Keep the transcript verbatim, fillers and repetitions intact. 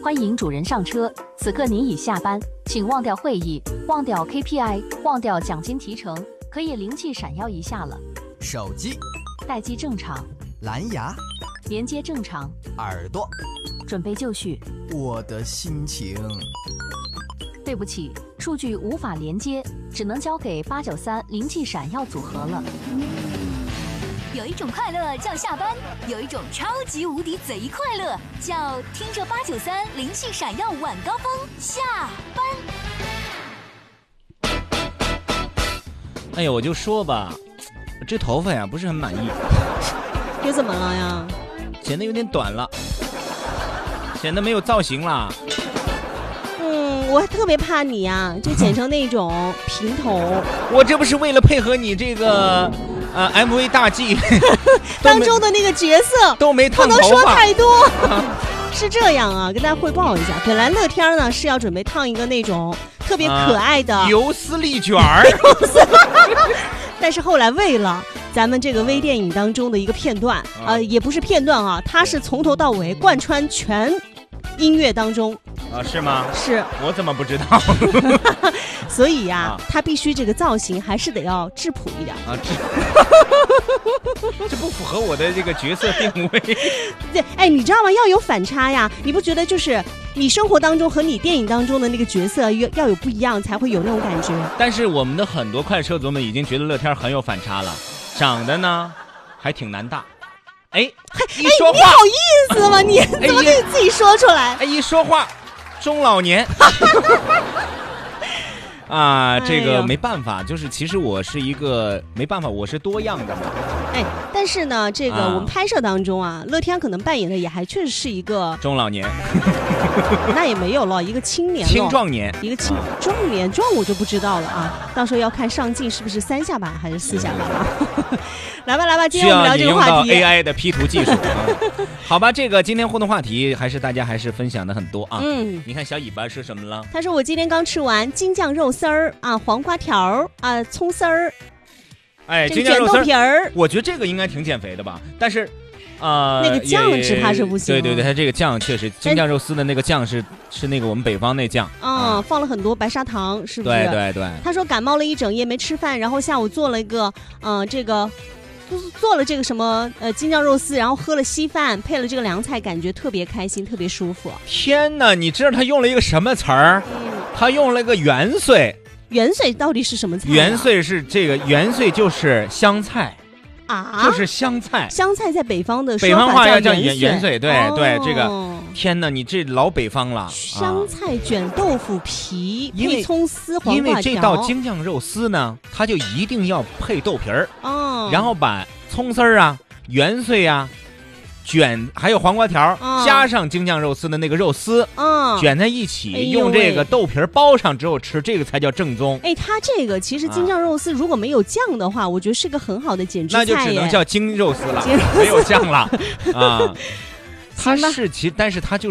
欢迎主人上车。此刻您已下班，请忘掉会议，忘掉 K P I， 忘掉奖金提成，可以灵气闪耀一下了。 手机待机正常， 蓝牙连接正常， 耳朵准备就绪。 我的心情。 对不起，数据无法连接，只能交给八九三灵气闪耀组合了。 有一种快乐叫下班，有一种超级无敌贼快乐叫听着八九三灵气闪耀晚高峰下班。 哎呀，我就说吧，这头发呀不是很满意。 又怎么了呀？ 剪得有点短了，显得没有造型啦。 嗯，我特别怕你呀、啊，就剪成那种平头。 我这不是为了配合你这个呃 M V 大计当中的那个角色都没烫头发， 不能说太多。是这样啊，跟大家汇报一下，本来乐天呢是要准备烫一个那种特别可爱的、 呃、油丝丽卷儿， 但是后来为了咱们这个微电影当中的一个片段啊、呃，也不是片段啊，它是从头到尾贯穿全音乐当中啊，是吗？ 是， 我怎么不知道？ 所以呀、啊， 啊、 它必须这个造型还是得要质朴一点啊，这不符合我的这个角色定位。 对，哎，你知道吗？要有反差呀，你不觉得就是你生活当中和你电影当中的那个角色要要有不一样，才会有那种感觉。 但是我们的很多快车族们已经觉得乐天很有反差了，长得呢还挺难大。哎，一说话， 你好意思吗？你怎么可以自己说出来？ 哎，一说话，中老年。啊，这个没办法，就是其实我是一个没办法，我是多样的嘛。 哎，但是呢，这个我们拍摄当中啊，啊乐天可能扮演的也还确实是一个中老年， 那也没有了，一个青年了， 青壮年， 一个青、啊、壮年，壮我就不知道了啊，到时候要看上镜是不是三下巴还是四下巴啊。来吧来吧，今天我们聊这个话题， 需要引用到 A I 的 P 图技术。嗯、好吧，这个今天互动话题还是大家还是分享的很多啊。嗯，你看小尾巴说什么了？ 他说我今天刚吃完京酱肉丝儿啊，黄瓜条啊，葱丝儿， 哎， 这个卷豆皮儿， 我觉得这个应该挺减肥的吧，但是。呃， 那个酱只怕是不行。 对对对，它这个酱确实，京酱肉丝的那个酱是是那个我们北方那酱， 嗯，嗯放了很多白砂糖，是不是？ 对对对。 他说感冒了一整夜没吃饭，然后下午做了一个，嗯、呃，这个做了这个什么呃京酱肉丝，然后喝了稀饭，配了这个凉菜，感觉特别开心，特别舒服。 天哪，你知道他用了一个什么词儿？嗯、他用了个元穗。 元穗到底是什么菜、啊？ 元穗是这个元穗就是香菜。 啊， 就是香菜， 香菜在北方的北方话要叫元元穗， 对、哦、对，这个天哪，你这老北方了。 香菜卷豆腐皮，配葱丝、黄瓜条。 因为这道京酱肉丝呢，它就一定要配豆皮儿，哦，然后把葱丝儿啊、元穗啊。卷还有黄瓜条、哦、加上京酱肉丝的那个肉丝、哦、卷在一起、哎、用这个豆皮包上之后吃，这个才叫正宗。 哎，它这个其实京酱肉丝如果没有酱的话、啊、我觉得是个很好的减脂菜， 那就只能叫京肉丝了，没有酱了啊。它是其但是它就